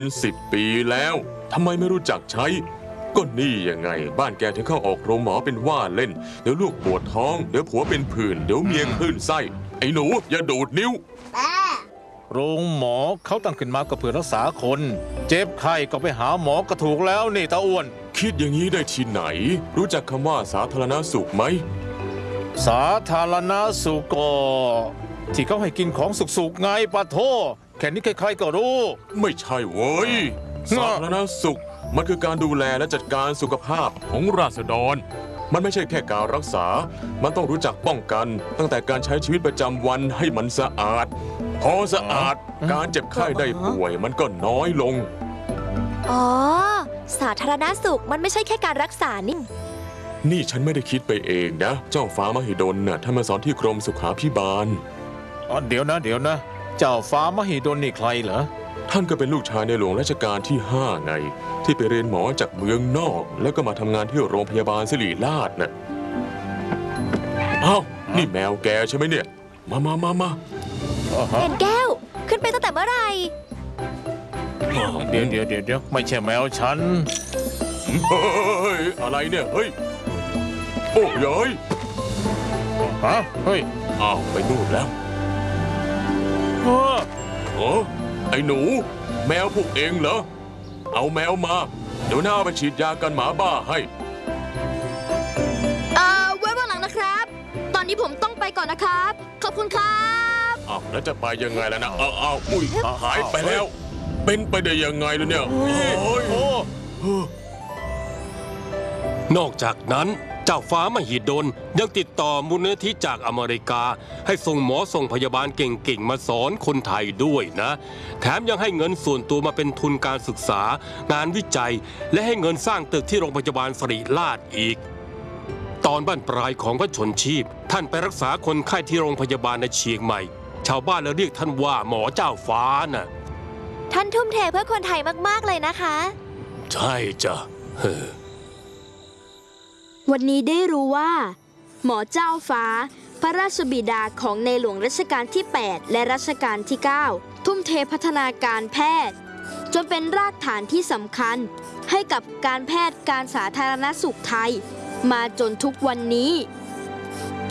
10 ปีแล้วทำไมไม่รู้จักใช้ก็นี่ยังไงบ้านแกถึงเข้าออกโรงหมอเป็นว่าเล่นเดี๋ยวลูกปวดท้องเดี๋ยวผัวเป็นผื่นเดี๋ยวเมียคลื่นไส้ไอ้หนูอย่าดูดนิ้วโรงหมอเขาตั้งขึ้นมาก็เพื่อรักษาคนเจ็บไข้ก็ไปหาหมอก็ถูกแล้วนี่ตาอ้วนคิดอย่างนี้ได้ที่ไหนรู้จักคำว่าสาธารณสุขไหมสาธารณสุขก็ที่เขาให้กินของสุกๆไงปะโทแค่นี้ใครๆก็รู้ไม่ใช่เว้ยสาธารณสุขมันคือการดูแลและจัดการสุขภาพของราษฎรมันไม่ใช่แค่การรักษามันต้องรู้จักป้องกันตั้งแต่การใช้ชีวิตประจำวันให้มันสะอาดพอสะอาดการเจ็บไข้ได้ป่วยมันก็น้อยลงอ๋อสาธารณสุขมันไม่ใช่แค่การรักษานี่ฉันไม่ได้คิดไปเองนะเจ้าฟ้ามหิดลน่ะท่านมาสอนที่กรมสุขาภิบาลเดี๋ยวนะเจ้าฟ้ามหิดลนี่ใครเหรอท่านก็เป็นลูกชายในหลวงรัชกาลที่5ไงที่ไปเรียนหมอจากเมืองนอกแล้วก็มาทำงานที่โรงพยาบาลศิริราชน่ะอ้าวนี่แมวแกใช่ไหมเนี่ยมาเห็นแก้วขึ้นไปตั้งแต่เมื่อไหร่เดี๋ยวไม่ใช่แมวฉันเฮ้ยอะไรเนี่ยเฮ้ยโอ้ยเฮ้ยอ้าวไปนู่นแล้วไอ้หนูแมวพวกเองเหรอเอาแมวมาเดี๋ยวหน้าไปฉีดยากันหมาบ้าให้ไว้วันหลังนะครับตอนนี้ผมต้องไปก่อนนะครับขอบคุณครับอ้าวแล้วจะไปยังไงล่ะนะอุ้ยหายไปแล้วเป็นไปได้ยังไงล่ะเนี่ยนอกจากนั้นเจ้าฟ้ามหิดลยังติดต่อมูลนิธิจากอเมริกาให้ส่งหมอส่งพยาบาลเก่งๆมาสอนคนไทยด้วยนะแถมยังให้เงินส่วนตัวมาเป็นทุนการศึกษางานวิจัยและให้เงินสร้างตึกที่โรงพยาบาลศิริราชอีกตอนบั้นปลายของพระชนชีพท่านไปรักษาคนไข้ที่โรงพยาบาลในเชียงใหม่ชาวบ้านเลยเรียกท่านว่าหมอเจ้าฟ้าน่ะท่านทุ่มเทเพื่อคนไทยมากๆเลยนะคะใช่จ้ะวันนี้ได้รู้ว่าหมอเจ้าฟ้าพระราชบิดาของในหลวงรัชกาลที่ 8 และรัชกาลที่ 9 ทุ่มเทพัฒนาการแพทย์จนเป็นรากฐานที่สำคัญให้กับการแพทย์การสาธารณสุขไทยมาจนทุกวันนี้